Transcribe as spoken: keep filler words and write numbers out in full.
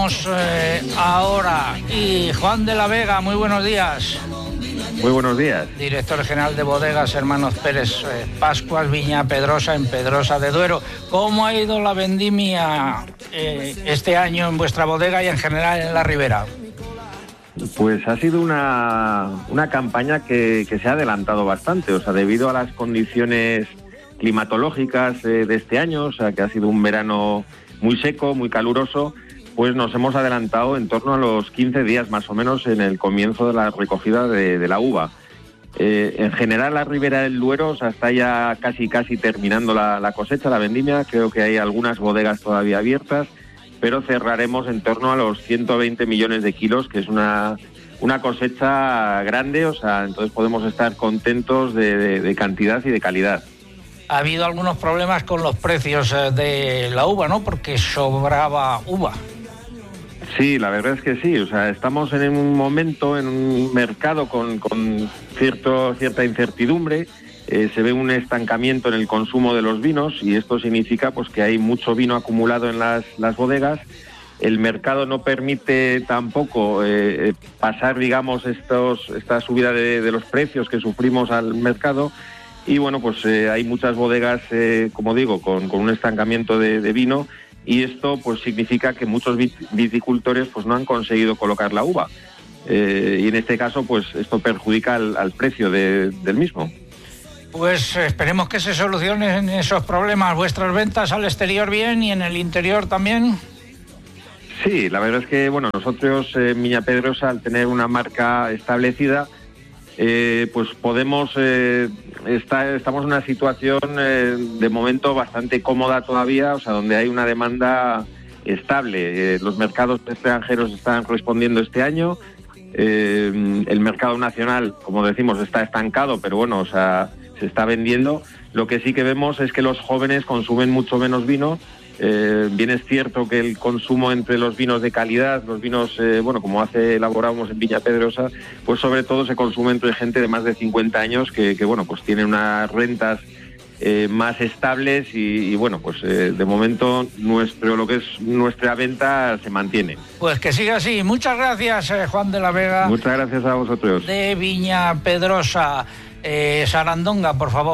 Eh, ahora y Juan de la Vega, muy buenos días. Muy buenos días. Director general de Bodegas Hermanos Pérez eh, Pascuas, Viña Pedrosa, en Pedrosa de Duero. ¿Cómo ha ido la vendimia eh, este año en vuestra bodega y en general en la Ribera? Pues ha sido una, una campaña que, que se ha adelantado bastante, o sea, debido a las condiciones climatológicas eh, de este año, o sea, que ha sido un verano muy seco, muy caluroso, pues nos hemos adelantado en torno a los quince días más o menos en el comienzo de la recogida de, de la uva. Eh, en general la Ribera del Duero, o sea, está ya casi casi terminando la, la cosecha, la vendimia. Creo que hay algunas bodegas todavía abiertas, pero cerraremos en torno a los ciento veinte millones de kilos, que es una, una cosecha grande, o sea, entonces podemos estar contentos de, de, de cantidad y de calidad. Ha habido algunos problemas con los precios de la uva, ¿no? Porque sobraba uva. Sí, la verdad es que sí, o sea, estamos en un momento, en un mercado con, con cierto, cierta incertidumbre, eh, se ve un estancamiento en el consumo de los vinos y esto significa pues que hay mucho vino acumulado en las, las bodegas. El mercado no permite tampoco eh, pasar, digamos, estos, esta subida de, de los precios que sufrimos al mercado y bueno, pues eh, hay muchas bodegas, eh, como digo, con, con un estancamiento de, de vino. Y esto pues significa que muchos viticultores pues no han conseguido colocar la uva eh, y en este caso pues esto perjudica al, al precio de, del mismo. Pues esperemos que se solucionen esos problemas. ¿Vuestras ventas al exterior bien y en el interior también? Sí, la verdad es que bueno, nosotros en eh, Viña Pedrosa, al tener una marca establecida, Eh, pues podemos, eh, está, estamos en una situación eh, de momento bastante cómoda todavía, o sea, donde hay una demanda estable. Eh, los mercados extranjeros están respondiendo este año, eh, el mercado nacional, como decimos, está estancado, pero bueno, o sea, se está vendiendo. Lo que sí que vemos es que los jóvenes consumen mucho menos vino. Eh, bien es cierto que el consumo entre los vinos de calidad, los vinos, eh, bueno, como hace elaboramos en Viña Pedrosa, pues sobre todo se consume entre gente de más de cincuenta años que, que bueno, pues tienen unas rentas eh, más estables y, y bueno, pues eh, de momento nuestro, lo que es nuestra venta se mantiene. Pues que siga así. Muchas gracias, eh, Juan de la Vega. Muchas gracias a vosotros. De Viña Pedrosa. Eh, Sarandonga, por favor.